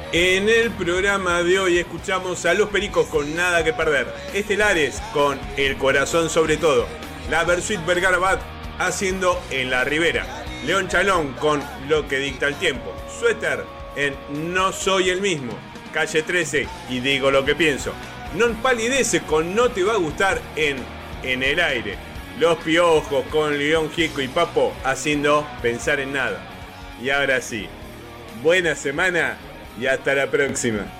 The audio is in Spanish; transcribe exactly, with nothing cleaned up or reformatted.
En el programa de hoy escuchamos a Los Pericos con Nada que Perder, Estelares con El Corazón Sobre Todo, la Versuit Vergara Bat haciendo En la Ribera, León Chalón con Lo que dicta el tiempo, Suéter en No soy el mismo, Calle trece y Digo lo que pienso, Non Palidece con No te va a gustar en En el aire, Los Piojos con León Gieco y Papo haciendo Pensar en Nada. Y ahora sí, buena semana y hasta la próxima.